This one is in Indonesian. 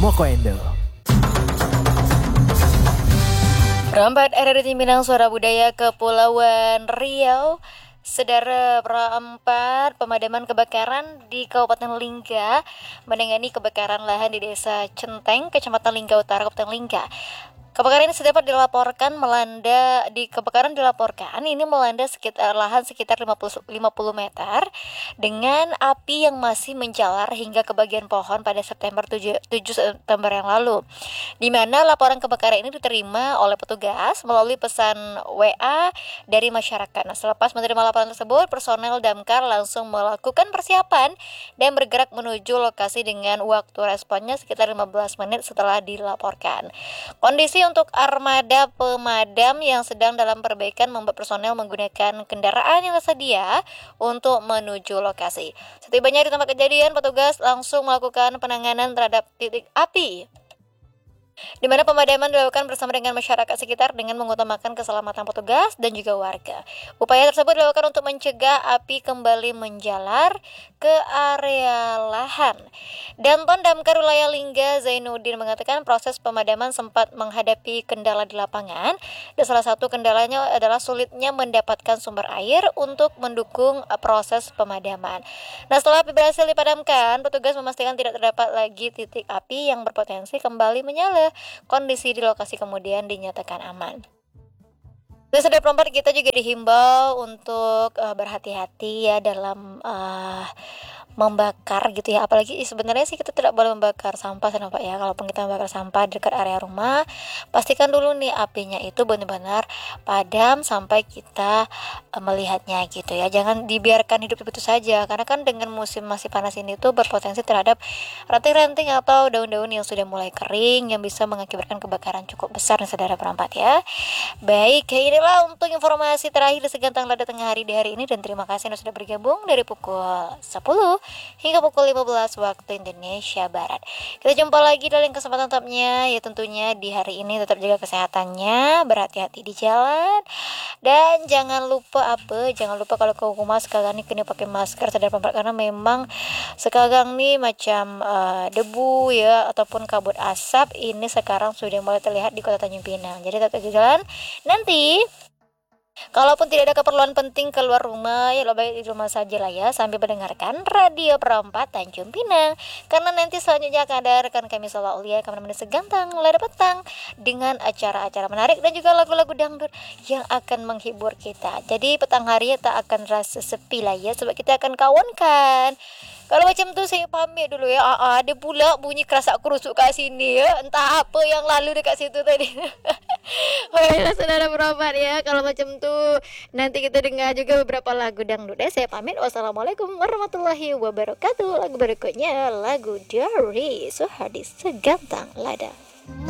Moko Endo. Perempat RRI Minang Suara Budaya Kepulauan Riau. Saudara perempat pemadaman kebakaran di Kabupaten Lingga menangani kebakaran lahan di Desa Centeng, Kecamatan Lingga Utara, Kabupaten Lingga. Kebakaran ini dapat dilaporkan ini melanda sekitar lahan sekitar 50 meter dengan api yang masih menjalar hingga ke bagian pohon pada 7 September yang lalu. Di mana laporan kebakaran ini diterima oleh petugas melalui pesan WA dari masyarakat. Nah, selepas menerima laporan tersebut, personel damkar langsung melakukan persiapan dan bergerak menuju lokasi dengan waktu responnya sekitar 15 menit setelah dilaporkan. Kondisi untuk armada pemadam yang sedang dalam perbaikan membuat personel menggunakan kendaraan yang tersedia untuk menuju lokasi. Setibanya di tempat kejadian, petugas langsung melakukan penanganan terhadap titik api, di mana pemadaman dilakukan bersama dengan masyarakat sekitar dengan mengutamakan keselamatan petugas dan juga warga. Upaya tersebut dilakukan untuk mencegah api kembali menjalar ke area lahan. Danton Damkar Wilayah Lingga Zainuddin mengatakan proses pemadaman sempat menghadapi kendala di lapangan, dan salah satu kendalanya adalah sulitnya mendapatkan sumber air untuk mendukung proses pemadaman. Nah, setelah api berhasil dipadamkan, petugas memastikan tidak terdapat lagi titik api yang berpotensi kembali menyala. Kondisi di lokasi kemudian dinyatakan aman. Dan saudara perempat, kita juga dihimbau untuk berhati-hati ya dalam membakar gitu ya. Apalagi sebenarnya sih kita tidak boleh membakar sampah Pak ya. Kalaupun kita membakar sampah dekat area rumah, pastikan dulu nih apinya itu benar-benar padam sampai kita melihatnya gitu ya. Jangan dibiarkan hidup begitu saja, karena kan dengan musim masih panas ini tuh berpotensi terhadap ranting-ranting atau daun-daun yang sudah mulai kering yang bisa mengakibatkan kebakaran cukup besar nih saudara perempat ya. Baik, inilah untuk informasi terakhir di Segantang Lada Tengah Hari di hari ini, dan terima kasih Anda sudah bergabung dari pukul 10 hingga pukul 15 waktu Indonesia Barat. Kita jumpa lagi dalam kesempatan tetapnya ya, tentunya di hari ini tetap jaga kesehatannya, berhati-hati di jalan, dan jangan lupa kalau ke rumah sekarang ini kena pakai masker saudara perempat, karena memang sekarang nih macam debu ya ataupun kabut asap ini sekarang sudah mulai terlihat di Kota Tanjung Pinang. Jadi tetap di jalan. Nanti kalaupun tidak ada keperluan penting keluar rumah, ya lebih baik di rumah saja lah ya, sambil mendengarkan Radio Perempat Tanjung Pinang. Karena nanti selanjutnya akan ada rekan kami Salah Ulia akan menemani Segantang Lada Petang dengan acara-acara menarik dan juga lagu-lagu dangdut yang akan menghibur kita. Jadi petang hari tak akan rasa sepi lah ya, sebab kita akan kawankan. Kalau macam tu saya pamit dulu ya. Ada pula bunyi kerasak kerusuk kat sini ya. Entah apa yang lalu dekat situ tadi. Baiklah saudara perempat ya. Kalau macam tu nanti kita dengar juga beberapa lagu dangdut. Saya pamit. Wassalamualaikum warahmatullahi wabarakatuh. Lagu berikutnya lagu dari Suhardi Segantang Lada.